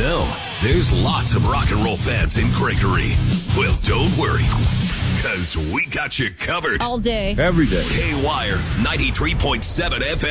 know, there's lots of rock and roll fans in Gregory. Well, don't worry, because we got you covered. All day. Every day. K-Wire 93.7 FM.